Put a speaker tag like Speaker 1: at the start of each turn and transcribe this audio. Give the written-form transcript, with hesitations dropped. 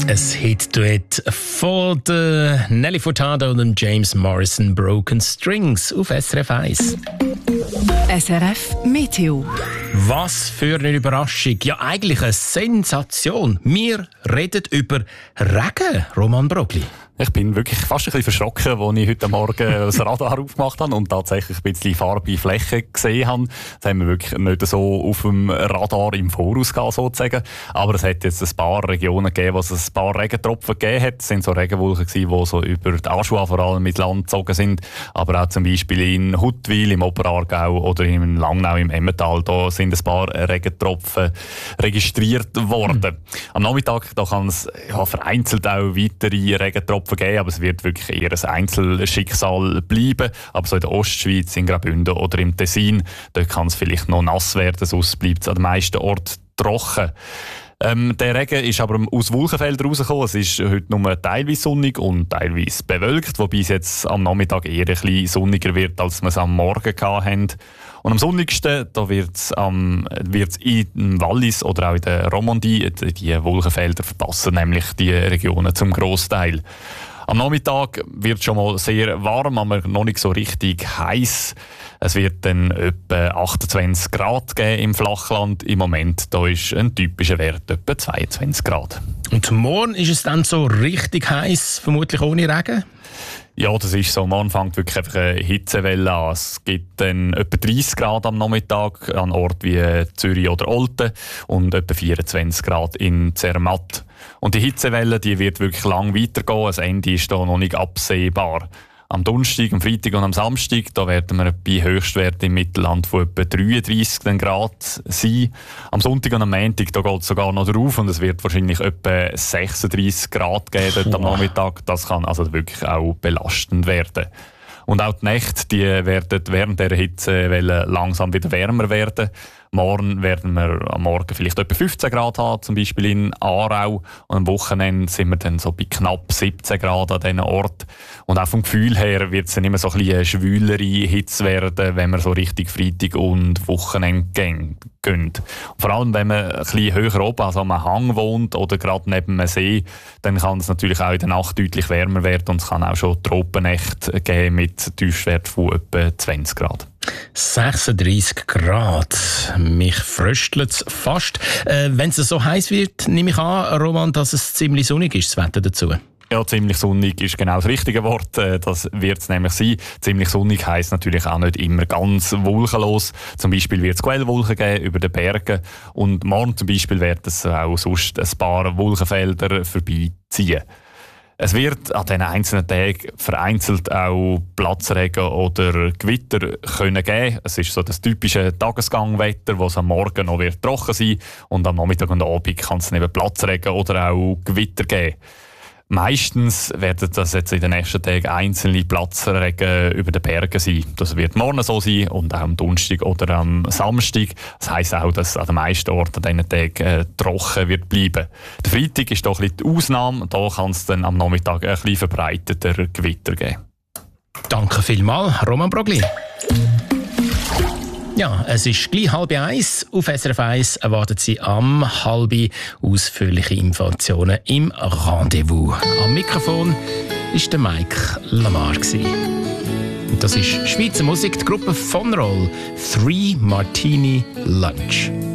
Speaker 1: Ein Hit-Duett von der Nelly Furtado und dem James Morrison, Broken Strings auf SRF 1.
Speaker 2: SRF Meteo.
Speaker 1: Was für eine Überraschung. Ja, eigentlich eine Sensation. Wir reden über Regen, Roman Brogli.
Speaker 3: Ich bin wirklich fast ein bisschen verschrocken, als ich heute Morgen das Radar aufgemacht habe und tatsächlich ein bisschen farbige Flächen gesehen habe. Das haben wir wirklich nicht so auf dem Radar im Voraus gehabt, sozusagen. Aber es hat jetzt ein paar Regionen gegeben, wo es ein paar Regentropfen gegeben hat. Es sind so Regenwolken gewesen, die so über die Aschua vor allem mit Land gezogen sind. Aber auch zum Beispiel in Huttwil im Oberaargau oder in Langnau im Emmental. Da sind ein paar Regentropfen registriert worden. Am Nachmittag da kann es vereinzelt auch weitere Regentropfen geben, aber es wird wirklich eher ein Einzelschicksal bleiben. Aber so in der Ostschweiz, in Graubünden oder im Tessin, dort kann es vielleicht noch nass werden, sonst bleibt es an den meisten Orten trocken. Der Regen ist aber aus Wolkenfeldern rausgekommen. Es ist heute nur teilweise sonnig und teilweise bewölkt, wobei es jetzt am Nachmittag eher ein bisschen sonniger wird, als wir es am Morgen hatten. Und am sonnigsten da wird's in Wallis oder auch in der Romandie die Wolkenfelder verpassen, nämlich die Regionen zum Grossteil. Am Nachmittag wird es schon mal sehr warm, aber noch nicht so richtig heiß. Es wird dann etwa 28 Grad geben im Flachland. Im Moment da ist ein typischer Wert etwa 22 Grad.
Speaker 1: Und morgen ist es dann so richtig heiß, vermutlich ohne Regen?
Speaker 3: Ja, das ist so. Man fängt wirklich einfach eine Hitzewelle an. Es gibt dann etwa 30 Grad am Nachmittag an Orten wie Zürich oder Olten und etwa 24 Grad in Zermatt. Und die Hitzewelle die wird wirklich lang weitergehen. Das Ende ist da noch nicht absehbar. Am Donnerstag, am Freitag und am Samstag da werden wir bei Höchstwerten im Mittelland von etwa 33 Grad sein. Am Sonntag und am Montag da geht es sogar noch drauf und es wird wahrscheinlich etwa 36 Grad geben dort am Nachmittag. Das kann also wirklich auch belastend werden. Und auch die Nächte die werden während der Hitzewelle langsam wieder wärmer werden. Morgen werden wir am Morgen vielleicht etwa 15 Grad haben, zum Beispiel in Aarau. Und am Wochenende sind wir dann so bei knapp 17 Grad an diesen Ort. Und auch vom Gefühl her wird es dann immer so ein bisschen eine schwülere Hitze werden, wenn wir so richtig Freitag und Wochenende gehen. Vor allem, wenn man ein bisschen höher oben, also am Hang wohnt oder gerade neben einem See, dann kann es natürlich auch in der Nacht deutlich wärmer werden und es kann auch schon Tropennächte geben mit Tiefstwert von etwa 20 Grad.
Speaker 1: 36 Grad. Mich fröstelt es fast. Wenn es so heiß wird, nehme ich an, Roman, dass es ziemlich sonnig ist, das Wetter dazu.
Speaker 3: Ja, ziemlich sonnig ist genau das richtige Wort. Das wird es nämlich sein. Ziemlich sonnig heisst natürlich auch nicht immer ganz wolkenlos. Zum Beispiel wird es Quellwolken geben über den Bergen. Und morgen zum Beispiel werden es auch sonst ein paar Wolkenfelder vorbeiziehen. Es wird an diesen einzelnen Tagen vereinzelt auch Platzregen oder Gewitter können geben. Es ist so das typische Tagesgangwetter, das am Morgen noch wird trocken sein und am Nachmittag und Abend kann es eben Platzregen oder auch Gewitter geben. Meistens werden das jetzt in den nächsten Tagen einzelne Platzregen über den Bergen sein. Das wird morgen so sein und auch am Donnerstag oder am Samstag. Das heisst auch, dass an den meisten Orten an diesen Tagen trocken wird bleiben. Der Freitag ist doch ein bisschen die Ausnahme. Da kann es dann am Nachmittag ein bisschen verbreiteter Gewitter geben.
Speaker 1: Danke vielmals, Roman Brogli. Ja, es ist gleich 12:30. Auf SRF 1 erwartet Sie am 12:30 ausführliche Informationen im Rendezvous. Am Mikrofon war der Mike Lamar. Und das ist Schweizer Musik, die Gruppe von Roll, 3 Martini Lunch.